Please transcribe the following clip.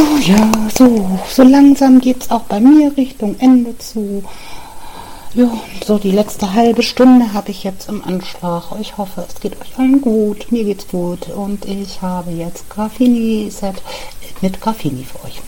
Ja, so langsam geht's auch bei mir Richtung Ende zu. Ja, so die letzte halbe Stunde habe ich jetzt im Anschlag. Ich hoffe, es geht euch allen gut. Mir geht's gut und ich habe jetzt Graffini-Set mit Graffini für euch.